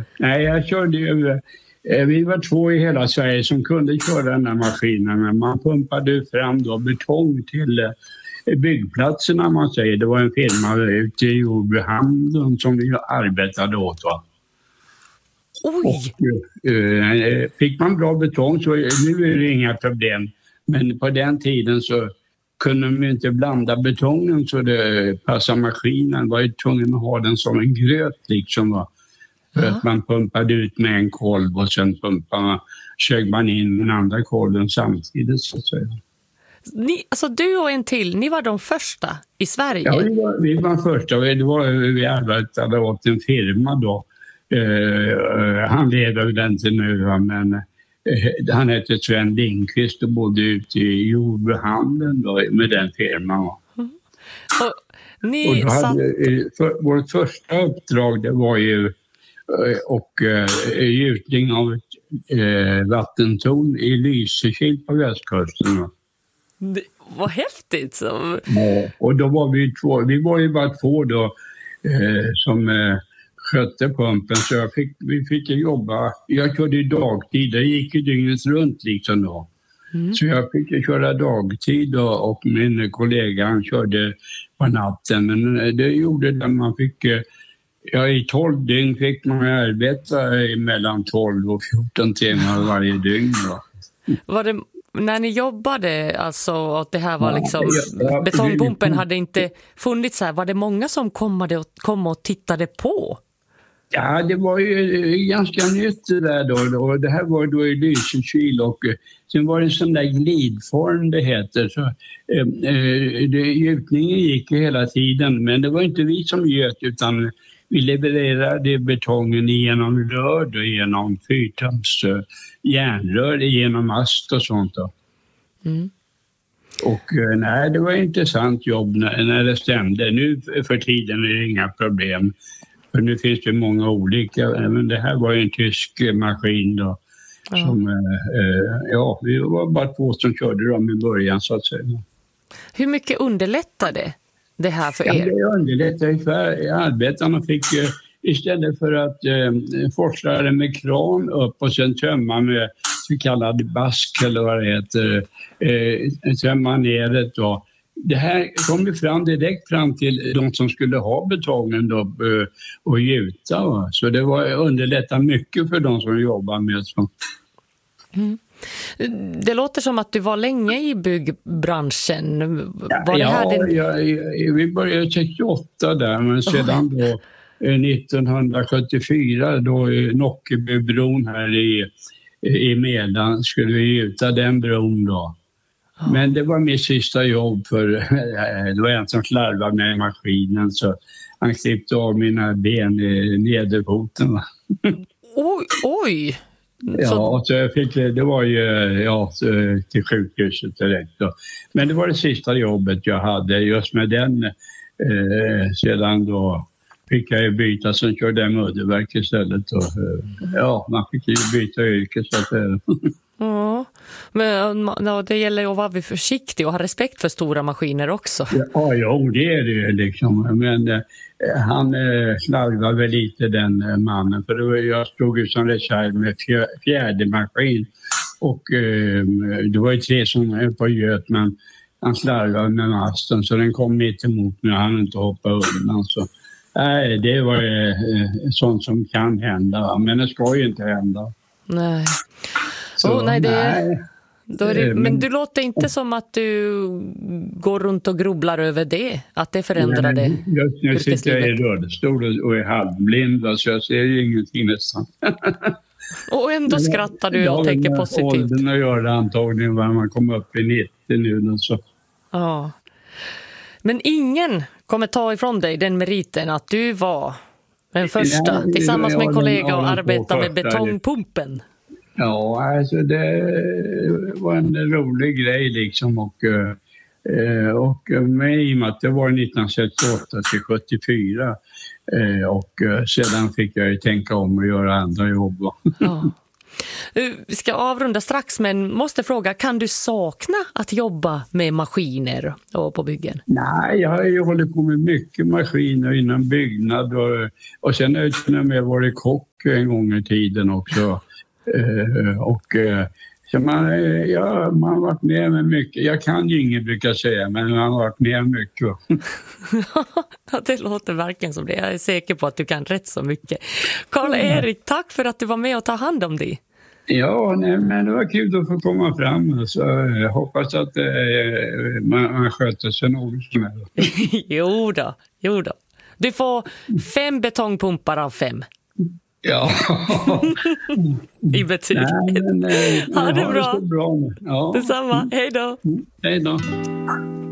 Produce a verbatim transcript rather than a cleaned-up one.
Nej, jag körde ju... Vi var två i hela Sverige som kunde köra den här maskinen. Men man pumpade fram då betong till byggplatserna, man säger. Det var en firma ute i Jordbrukshamnen som vi arbetade åt. Va? Oj! Och, eh, fick man bra betong så nu är det inga problem. Men på den tiden så kunde de inte blanda betongen så det passade maskinen. Var ju tvungen att ha den som en gröt liksom. Va? För att man pumpade ut med en kolv och sen pumpade man, sög man in den andra kolven samtidigt så att säga. Ni, alltså du och en till, ni var de första i Sverige? Ja, vi var, vi var första. Det var, vi arbetade åt en firma då. Uh, han lever den inte nu, men uh, han hette Sven Lindqvist och bodde ute i Jordbrukshamnen då, med den firman. Mm. Och ni och då satt... hade, för, vårt första uppdrag det var ju uh, och uh, gjutning av ett uh, vattentorn i Lysekil på västkusten. Det, vad häftigt! Så. Ja, och då var vi två, vi var ju bara två då uh, som uh, skötte pumpen så jag fick, vi fick jobba. Jag körde ju dagtid, det gick ju dygnet runt liksom då. Mm. Så jag fick köra dagtid då, och min kollega han körde på natten. Men det gjorde det man fick, ja i tolv dygn fick man arbeta mellan tolv och fjorton timmar varje dygn då. Var det, när ni jobbade alltså att det här var liksom, ja, ja, betongpumpen hade inte funnits här, var det många som kom och, kom och tittade på? Ja, det var ju ganska nytt det där då. Och det här var då i Lysekil och sen var det en sån där glidform det heter. Så, eh, det, gjutningen gick ju hela tiden men det var inte vi som göt utan vi levererade betongen genom rör och genom fyrtums uh, järnrör, genom mast och sånt då. Mm. Och uh, nej, det var ett intressant jobb när, när det stämde. Nu för tiden är det inga problem. För nu finns det många olika, men det här var ju en tysk maskin då. Ja. Som, uh, ja, vi var bara två som körde dem i början så att säga. Hur mycket underlättade det här för er? Ja, det underlättade för arbetarna fick uh, istället för att uh, forsla det med kran upp och sen tömma med så kallad bask eller vad det heter, uh, tömma ner det då. Det här kom ju fram direkt fram till de som skulle ha betongen då, uh, och gjuta. Va? Så det var underlättade mycket för de som jobbar med sånt. Mm. Det låter som att du var länge i byggbranschen. Var ja, det här din... jag, jag, vi började sextioåtta där, men sedan då nittonhundrasjuttiofyra då i Nockebybron här i, i Medan skulle vi gjuta den bron då. Oh. Men det var mitt sista jobb för det var en som slarvade med maskinen så han klippte av mina ben i nederfoten. Oj, oj! Ja, så... så jag fick, det var ju ja, till sjukhuset direkt då. Men det var det sista jobbet jag hade just med den. Eh, sedan då fick jag ju byta, sen körde jag mudderverk istället. Och, eh, ja, man fick ju byta yrke så att säga. Ja, men ja, det gäller ju att vara försiktig och ha respekt för stora maskiner också. Ja, jo, det är det ju liksom. Men eh, han eh, slarvade väl lite den eh, mannen. För då, jag stod ju som reserv med fjär, fjärde maskin. Och eh, det var ju tre som höll på göt, men han slarvade med masten. Så den kom mitt emot mig och han inte hoppade undan. Så, nej, det var eh, sånt som kan hända. Men det ska ju inte hända. Nej. Så, oh, nej, det är, då är det, men du låter inte som att du går runt och grubblar över det, att det förändrade nej, just nu sitter jag i rullstol och är halvblind så jag ser ju ingenting nästan. Och ändå skrattar du och tänker positivt. Åldern att göra antagligen var man kommer upp i nittio nu. Så. Ja. Men ingen kommer ta ifrån dig den meriten att du var den första nej, tillsammans med en kollega och arbeta med betongpumpen. Ja, alltså det var en rolig grej liksom och, och med i och med att det var nittonhundrasextioåtta till sjuttiofyra och sedan fick jag ju tänka om och göra andra jobb. Ja. Vi ska avrunda strax, men måste fråga, kan du sakna att jobba med maskiner och på byggen? Nej, jag har ju hållit på med mycket maskiner inom byggnad och, och sen har jag till och med varit kock en gång i tiden också. Uh, och uh, så man, uh, ja, man har varit med med mycket. Jag kan ju inget brukar jag säga, men man har varit med mycket. Ja, det låter verkligen som det. Jag är säker på att du kan rätt så mycket. Karl-Erik, tack för att du var med och ta hand om dig. Ja, nej, men det var kul att få komma fram. Så jag hoppas att eh, man, man sköter sig nog. jo då, jo då. Du får fem betongpumpar av fem. Ja. I betyg. Nej, men, eh, ha det bra. Det bra. Ja. Detsamma. Hej då. Hej då.